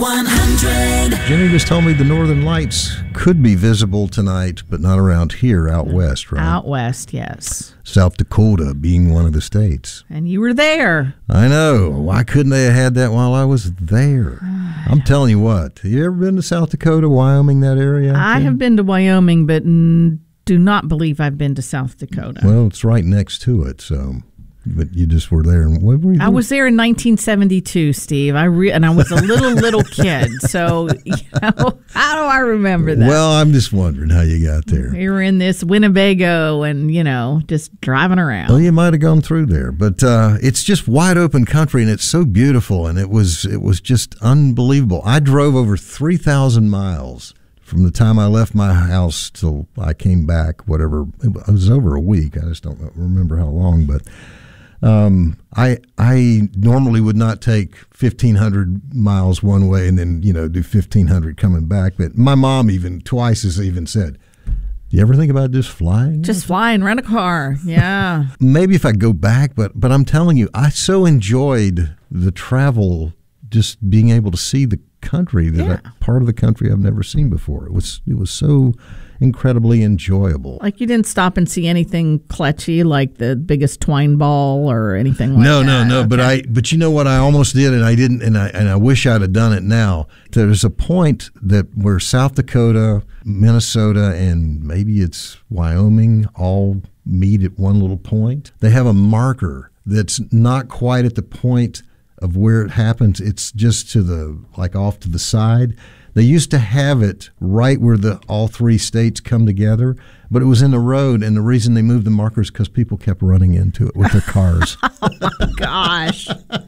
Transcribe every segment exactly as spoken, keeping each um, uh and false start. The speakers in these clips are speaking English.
one hundred. Jenny just told me the Northern Lights could be visible tonight, but not around here, out west, right? Out west, yes. South Dakota being one of the states. And you were there. I know. Why couldn't they have had that while I was there? I'm telling you what. Have you ever been to South Dakota, Wyoming, that area? I have been to Wyoming, but n- do not believe I've been to South Dakota. Well, it's right next to it, so... But you just were there, and what were you doing? I was there in nineteen seventy-two, Steve. I re- and I was a little little kid. So, you know, how do I remember that? Well, I'm just wondering how you got there. We were in this Winnebago, and you know, just driving around. Well, you might have gone through there, but uh, it's just wide open country, and it's so beautiful, and it was it was just unbelievable. I drove over three thousand miles from the time I left my house till I came back. Whatever, it was over a week. I just don't remember how long, but. Um, I I normally would not take fifteen hundred miles one way and then, you know, do fifteen hundred coming back. But my mom even twice has even said, do you ever think about just flying? Just flying, rent a car. Yeah. Maybe if I go back, but but I'm telling you, I so enjoyed the travel, just being able to see the country, that Yeah. I, part of the country I've never seen before. It was it was so incredibly enjoyable. Like you didn't stop and see anything kletchy, like the biggest twine ball or anything like no, that. No, no, no. Okay. But I, but you know what? I almost did, and I didn't, and I, and I wish I'd have done it now. There's a point that where South Dakota, Minnesota, and maybe it's Wyoming all meet at one little point. They have a marker that's not quite at the point of where it happens. It's just to the, like off to the side. They used to have it right where the all three states come together, but it was in the road, and the reason they moved the markers because people kept running into it with their cars. Oh, my gosh.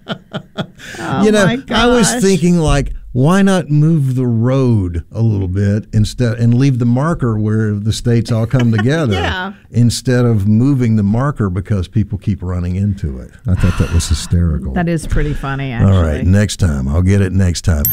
Oh, you know, my gosh. I was thinking, like, why not move the road a little bit instead and leave the marker where the states all come together Yeah. instead of moving the marker because people keep running into it. I thought that was hysterical. That is pretty funny, actually. All right, next time. I'll get it next time.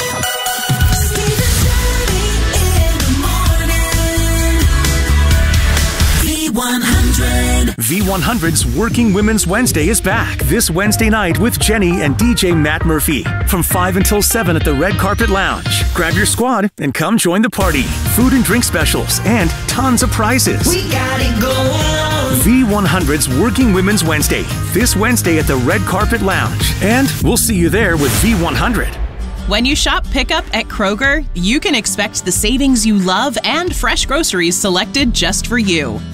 V one hundred's Working Women's Wednesday is back this Wednesday night with Jenny and D J Matt Murphy from five until seven at the Red Carpet Lounge. Grab your squad and come join the party. Food and drink specials and tons of prizes. We got it going. V one hundred's Working Women's Wednesday this Wednesday at the Red Carpet Lounge. And we'll see you there with V one hundred. When you shop pickup at Kroger, you can expect the savings you love and fresh groceries selected just for you.